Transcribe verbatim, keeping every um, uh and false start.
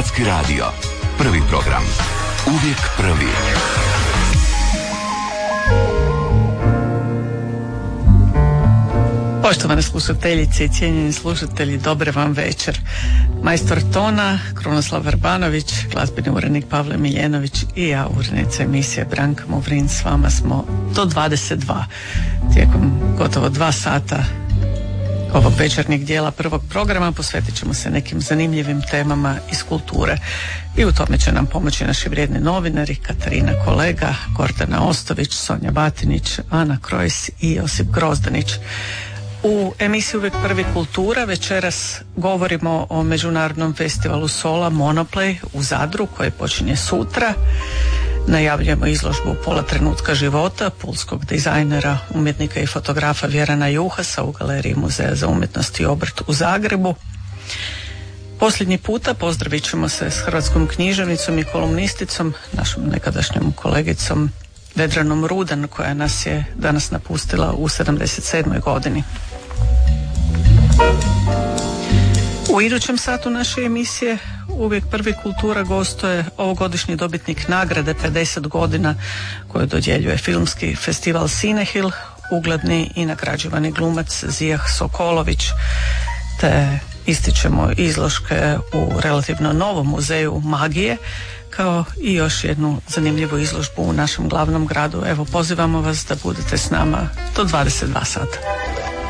Hrvatski radio. Prvi program. Uvijek prvi. Poštovane slušateljice i cijenjeni slušatelji, dobar vam večer. Majstor tona Krunoslav Vrbanović, glazbeni urednik Pavle Miljenović i ja, urednica emisije Branka Movrin, s vama smo do dvadeset dva. Tijekom gotovo dva sata ovog večernjeg dijela prvog programa posvetit ćemo se nekim zanimljivim temama iz kulture i u tome će nam pomoći naši vrijedni novinari Katarina Kolega, Gordana Ostović, Sonja Batinić, Ana Krojs i Josip Grozdanić. U emisiji Uvijek prvi kultura večeras govorimo o Međunarodnom festivalu Sola Monoplay u Zadru koji počinje sutra. Najavljujemo izložbu Pola trenutka života pulskog dizajnera, umjetnika i fotografa Vjerana Juhasa u galeriji Muzeja za umjetnost i obrt u Zagrebu. Posljednji puta pozdravit ćemo se s hrvatskom književnicom i kolumnisticom, našom nekadašnjom kolegicom Vedranom Rudan, koja nas je danas napustila u sedamdeset sedmoj godini. U idućem satu naše emisije Uvijek prvi kultura gostuje ovogodišnji dobitnik nagrade pedeset godina koju dodjeljuje filmski festival Cinehil, ugledni i nagrađivani glumac Zijah Sokolović, te ističemo izložke u relativno novom muzeju magije, kao i još jednu zanimljivu izložbu u našem glavnom gradu. Evo, pozivamo vas da budete s nama do dvadeset dva sata.